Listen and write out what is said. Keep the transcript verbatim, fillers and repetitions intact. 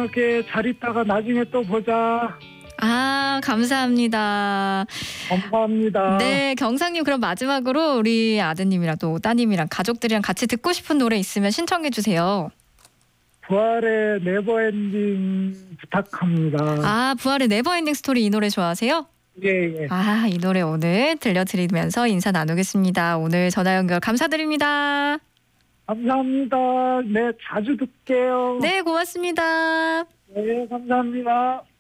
건강하게 잘 있다가 나중에 또 보자. 아, 감사합니다. 감사합니다. 네, 경상님 그럼 마지막으로 우리 아드님이랑 또 따님이랑 가족들이랑 같이 듣고 싶은 노래 있으면 신청해 주세요. 부활의 네버엔딩 부탁합니다. 아, 부활의 네버엔딩 스토리 이 노래 좋아하세요? 예, 예. 아, 이 노래 오늘 들려드리면서 인사 나누겠습니다. 오늘 전화 연결 감사드립니다. 감사합니다. 네, 자주 듣게요. 네, 고맙습니다. 네, 감사합니다.